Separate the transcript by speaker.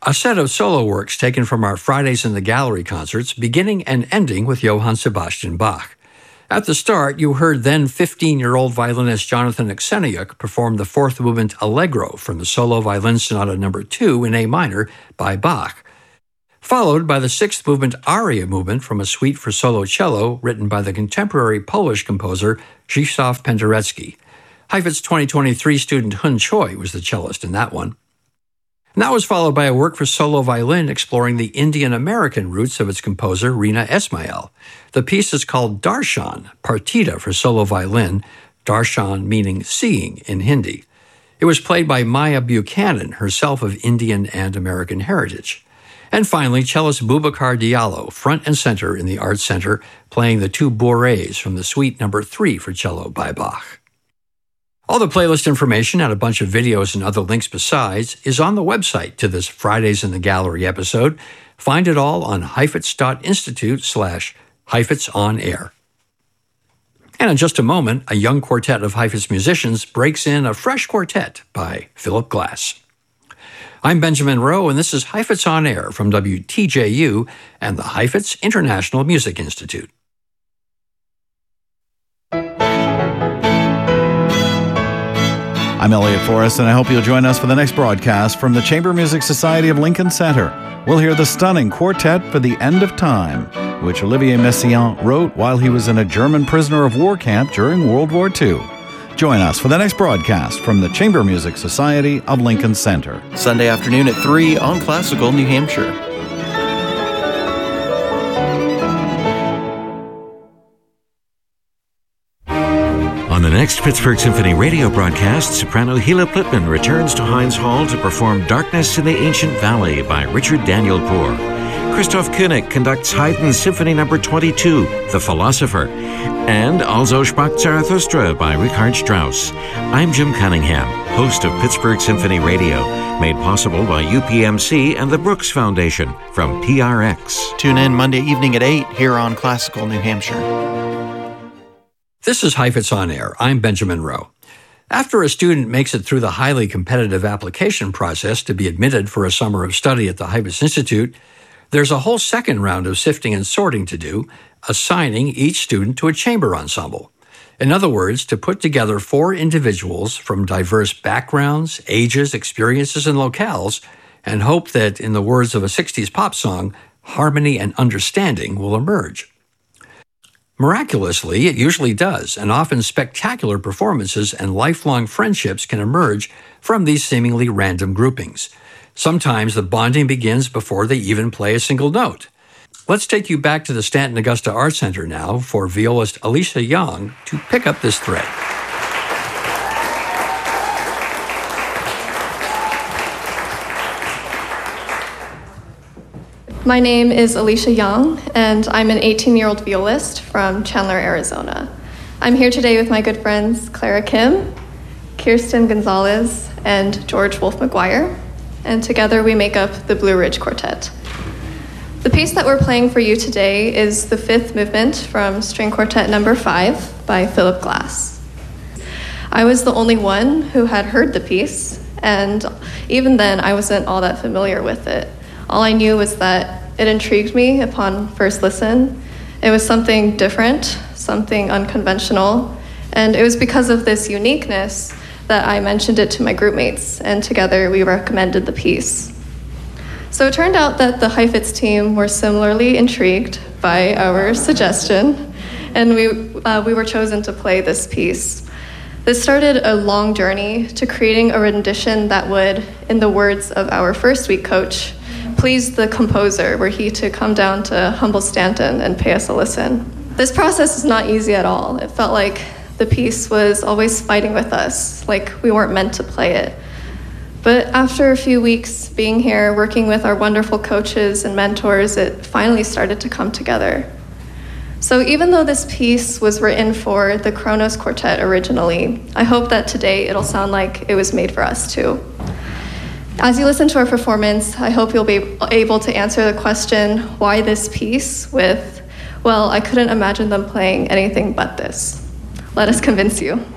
Speaker 1: A set of solo works taken from our Fridays in the Gallery concerts, beginning and ending with Johann Sebastian Bach. At the start, you heard then 15-year-old violinist Jonathan Akseniuk perform the fourth movement Allegro from the Solo Violin Sonata No. 2 in A minor by Bach, followed by the sixth movement Aria movement from a suite for solo cello written by the contemporary Polish composer Zdzisław Penderecki. Heifetz 2023 student Hun Choi was the cellist in that one. And that was followed by a work for solo violin exploring the Indian-American roots of its composer, Rina Esmail. The piece is called Darshan, Partita for solo violin, Darshan meaning seeing in Hindi. It was played by Maya Buchanan, herself of Indian and American heritage. And finally, cellist Boubacar Diallo, front and center in the Arts Center, playing the two bourrées from the Suite No. 3 for cello by Bach. All the playlist information and a bunch of videos and other links besides is on the website to this Fridays in the Gallery episode. Find it all on heifetz.institute/Heifetz on Air. And in just a moment, a young quartet of Heifetz musicians breaks in a fresh quartet by Philip Glass. I'm Benjamin Rowe, and this is Heifetz on Air from WTJU and the Heifetz International Music Institute.
Speaker 2: I'm Elliot Forrest, and I hope you'll join us for the next broadcast from the Chamber Music Society of Lincoln Center. We'll hear the stunning Quartet for the End of Time, which Olivier Messiaen wrote while he was in a German prisoner of war camp during World War II. Join us for the next broadcast from the Chamber Music Society of Lincoln Center.
Speaker 3: Sunday afternoon at 3 on Classical New Hampshire.
Speaker 4: On the next Pittsburgh Symphony radio broadcast, soprano Hila Plitman returns to Heinz Hall to perform Darkness in the Ancient Valley by Richard Daniel Poor. Christoph Koenig conducts Haydn's Symphony No. 22, The Philosopher, and Also sprach Zarathustra by Richard Strauss. I'm Jim Cunningham, host of Pittsburgh Symphony Radio, made possible by UPMC and the Brooks Foundation from PRX.
Speaker 3: Tune in Monday evening at 8 here on Classical New Hampshire.
Speaker 1: This is Heifetz on Air. I'm Benjamin Rowe. After a student makes it through the highly competitive application process to be admitted for a summer of study at the Heifetz Institute, there's a whole second round of sifting and sorting to do, assigning each student to a chamber ensemble. In other words, to put together 4 individuals from diverse backgrounds, ages, experiences, and locales, and hope that, in the words of a 60s pop song, harmony and understanding will emerge. Miraculously, it usually does, and often spectacular performances and lifelong friendships can emerge from these seemingly random groupings. Sometimes the bonding begins before they even play a single note. Let's take you back to the Stanton Augusta Arts Center now for violist Alicia Young to pick up this thread.
Speaker 5: My name is Alicia Young, and I'm an 18-year-old violist from Chandler, Arizona. I'm here today with my good friends Clara Kim, Kirsten Gonzalez, and George Wolf McGuire, and together we make up the Blue Ridge Quartet. The piece that we're playing for you today is the 5th movement from String Quartet No. 5 by Philip Glass. I was the only one who had heard the piece, and even then I wasn't all that familiar with it. All I knew was that it intrigued me upon first listen. It was something different, something unconventional, and it was because of this uniqueness that I mentioned it to my groupmates, and together we recommended the piece. So it turned out that the Heifetz team were similarly intrigued by our suggestion, and we were chosen to play this piece. This started a long journey to creating a rendition that would, in the words of our first week coach, please the composer, were he to come down to humble Stanton and pay us a listen. This process is not easy at all. It felt like the piece was always fighting with us, like we weren't meant to play it. But after a few weeks being here, working with our wonderful coaches and mentors, it finally started to come together. So even though this piece was written for the Kronos Quartet originally, I hope that today it'll sound like it was made for us too. As you listen to our performance, I hope you'll be able to answer the question, why this piece, with, well, I couldn't imagine them playing anything but this. Let us convince you.